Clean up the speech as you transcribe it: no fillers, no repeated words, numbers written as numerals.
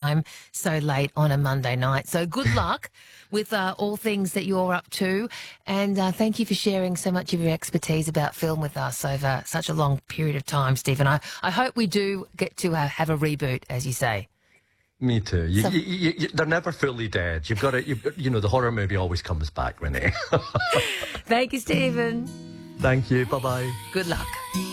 time so late on a Monday night. So good luck with all things that you're up to, and thank you for sharing so much of your expertise about film with us over such a long period of time, Stephen. I hope we do get to have a reboot, as you say. Me too. They're never fully dead. You've got to, the horror movie always comes back, Renee. Thank you, Stephen. Thank you. Bye-bye. Good luck.